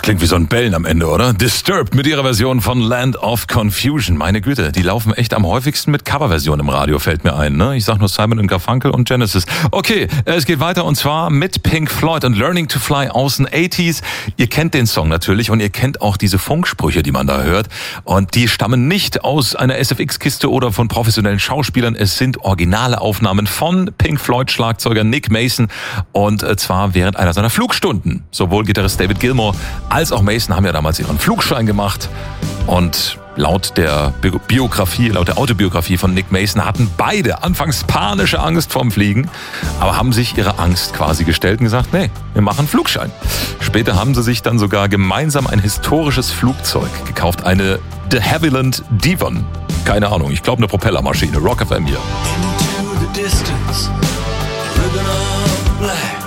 Klingt wie so ein Bellen am Ende, oder? Disturbed mit ihrer Version von Land of Confusion. Meine Güte, die laufen echt am häufigsten mit Coverversion im Radio, fällt mir ein. Ne? Ich sag nur Simon & Garfunkel und Genesis. Okay, es geht weiter und zwar mit Pink Floyd und Learning to Fly aus den 80s. Ihr kennt den Song natürlich und ihr kennt auch diese Funksprüche, die man da hört. Und die stammen nicht aus einer SFX-Kiste oder von professionellen Schauspielern. Es sind originale Aufnahmen von Pink Floyd-Schlagzeuger Nick Mason. Und zwar während einer seiner Flugstunden. Sowohl Gitarrist David Gilmour als auch Mason haben ja damals ihren Flugschein gemacht. Und laut der Autobiografie von Nick Mason hatten beide anfangs panische Angst vorm Fliegen, aber haben sich ihrer Angst quasi gestellt und gesagt, nee, wir machen Flugschein. Später haben sie sich dann sogar gemeinsam ein historisches Flugzeug gekauft, eine de Havilland Devon. Keine Ahnung, ich glaube eine Propellermaschine. Rock FM hier. Into the distance, ribbon of black.